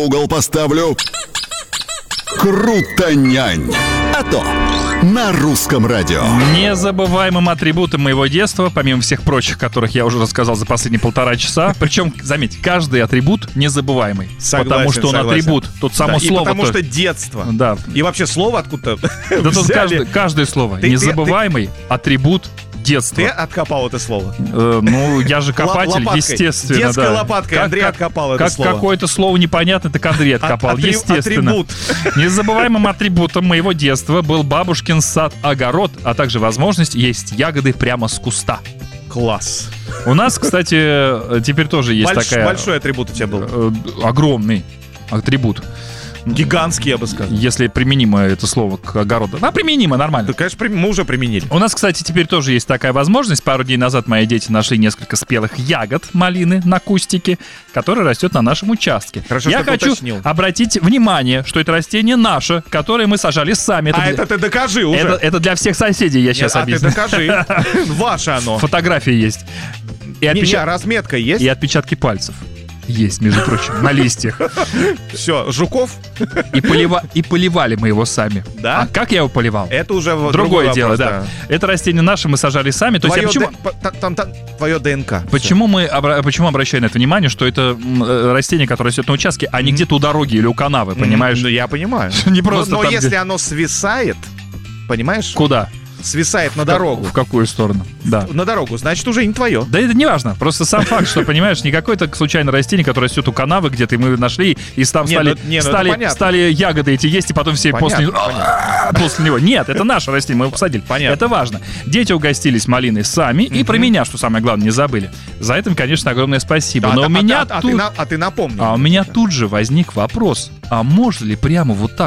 угол поставлю. Крутонянь. А то на русском радио. Незабываемым атрибутом моего детства, помимо всех прочих, которых я уже рассказал за последние 1,5 часа. Причем, заметь, каждый атрибут незабываемый. Согласен, потому что он согласен. атрибут. Тут само Да, слово. и потому что детство. Да. И вообще слово откуда-то Да тут взяли. каждое слово. Незабываемый атрибут детства. Ты откопал это слово? Ну, я же копатель, Лопаткой. естественно. Детской да. лопаткой Андрей откопал это слово. Какое-то слово непонятное, так Андрей откопал, естественно. Атрибут. Незабываемым атрибутом моего детства был бабушкин сад-огород, а также возможность есть ягоды прямо с куста. Класс. У нас, кстати, теперь тоже есть такая... Большой атрибут у тебя был. Огромный атрибут. Гигантский, я бы сказал. Если применимо это слово к огороду. Да, применимо, нормально. Да, конечно, мы уже применили. У нас, кстати, теперь тоже есть такая возможность. Пару дней назад мои дети нашли несколько спелых ягод малины на кустике, который растет на нашем участке. Хорошо, я что ты хочу уточнил. обратить внимание, что это растение наше, которое мы сажали сами. Это ты докажи уже. Это для всех соседей, я сейчас объясню. А ты докажи. Ваше оно. Фотографии есть. И Разметка есть? И отпечатки пальцев. Есть, между прочим, на листьях. Все, Жуков? И поливали мы его сами. Да? А как я его поливал? Это уже Другое дело, вопрос, да. Это растение наше мы сажали сами. То есть твое ДНК. Почему обращаю на это внимание, что это растение, которое растет на участке, а не где-то у дороги или у канавы, понимаешь? Ну, я понимаю. Не просто Но там, если где- оно свисает, понимаешь? Куда? Свисает на дорогу. В какую сторону? Да. На дорогу, значит, уже не твое. Да это не важно. Просто сам факт, что, понимаешь, не какое-то случайное растение, которое растет у канавы где-то, и мы нашли, и там стали ягоды эти есть, и потом все после него. Нет, это наше растение, мы его посадили. Понятно. Это важно. Дети угостились малиной сами, и про меня, что самое главное, не забыли. За это, конечно, огромное спасибо. Но у меня ты напомнил. тут же возник вопрос, а можно ли прямо вот так